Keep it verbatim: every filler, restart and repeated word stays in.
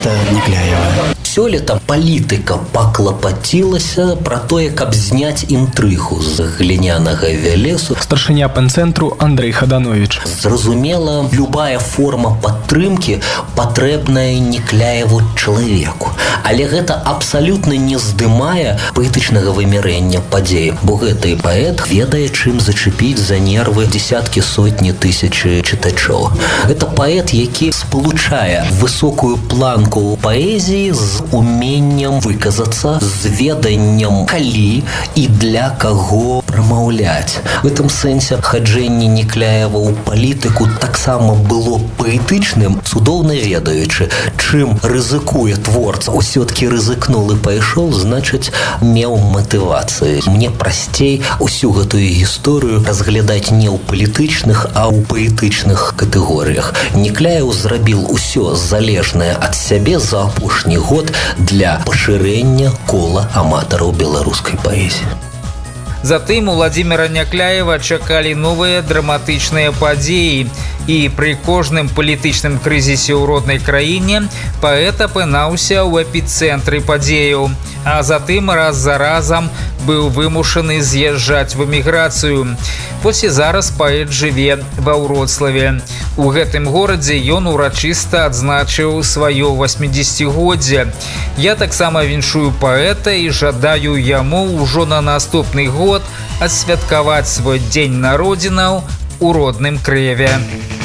Некляева. Сёлета палітыка паклапацілася пра тое, каб зняць інтрыгу з глінянага вялесу. Старшыня пэнцэнтру Андрэй Хаданович. Зразумела, любая форма падтрымкі патрэбная Некляеву чалавеку. Але гэта абсалютна не здымае паэтычнага вымярэння падзей, бо гэты паэт ведае, чым зачепіць за нервы дзесяткі сотні тысячы чытачоў. Гэта паэт, які спалучае высокую планку паэзіі з уменнем выказацца, з веданнем калі і для каго прамаўляць. В этом сэнсе хаджэнне Некляева ў палітыку таксама было паэтычным, цудоўна ведаючы, чым рызыкуе творца. Усё-ткі рызыкнул і пайшоў, значыць, меў матывацыі. Мне прасцей усю гэтую гісторыю разглядаць не ў палітычных, а ў паэтычных катэгорыях. Некляев зрабіў усё залежнае ад сябе за апошні год для пашырэння кола аматараў беларускай паэзіі. Затым у Владимира Некляева чакалі новыя драматычныя падзеі, і пры кожным палітычным крызісе ў роднай краіне паэт апынаўся ў эпіцэнтры падзеяў, а затым раз за разам быў вымушаны з'язджаць в эміграцыю. Вось і зараз паэт жыве ва Вроцлаве. У гэтым горадзе ён урачыста адзначыў сваё васьмідзесяцігоддзе. Я таксама віншую паэта і жадаю яму ўжо на наступны год адсвяткаваць свой дзень народзінаў у родным Крыве.